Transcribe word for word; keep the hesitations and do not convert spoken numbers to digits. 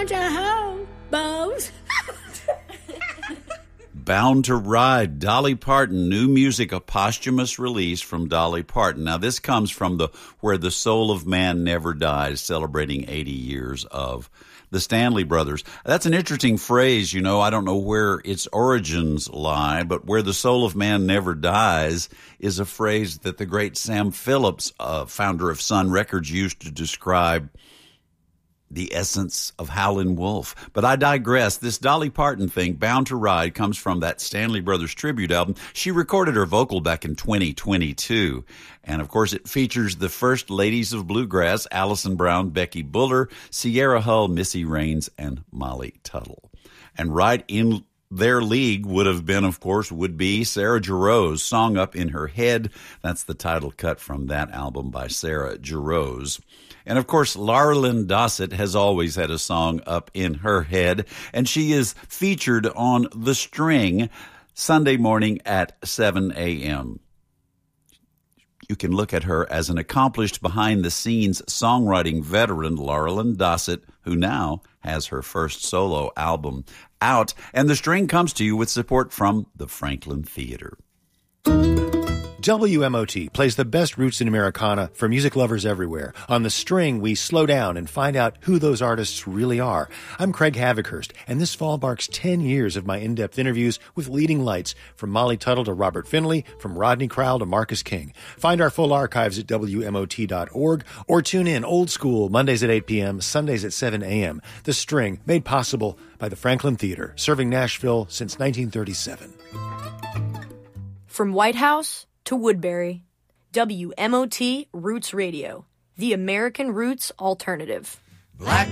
bunch of hobos. Bound to Ride, Dolly Parton, new music, a posthumous release from Dolly Parton. Now, this comes from the Where the Soul of Man Never Dies, celebrating eighty years of the Stanley Brothers. That's an interesting phrase, you know. I don't know where its origins lie, but Where the Soul of Man Never Dies is a phrase that the great Sam Phillips, uh, founder of Sun Records, used to describe the essence of Howlin' Wolf. But I digress. This Dolly Parton thing, Bound to Ride, comes from that Stanley Brothers tribute album. She recorded her vocal back in twenty twenty-two. And, of course, it features the first ladies of bluegrass, Alison Brown, Becky Buller, Sierra Hull, Missy Raines, and Molly Tuttle. And right in their league would have been, of course, would be Sarah Jarosz, Song Up in Her Head. That's the title cut from that album by Sarah Jarosz. And, of course, Laura Lynn Dossett has always had a song up in her head, and she is featured on The String Sunday morning at seven a.m. You can look at her as an accomplished behind-the-scenes songwriting veteran, Laura Lynn Dossett, who now has her first solo album out. And The String comes to you with support from the Franklin Theater. W M O T plays the best roots in Americana for music lovers everywhere. On The String, we slow down and find out who those artists really are. I'm Craig Havikhurst, and this fall marks ten years of my in-depth interviews with leading lights, from Molly Tuttle to Robert Finley, from Rodney Crowell to Marcus King. Find our full archives at W M O T dot org, or tune in old school Mondays at eight p.m., Sundays at seven a.m. The String, made possible by the Franklin Theater, serving Nashville since nineteen thirty-seven. From White House to Woodbury, W M O T Roots Radio, the American Roots Alternative. Black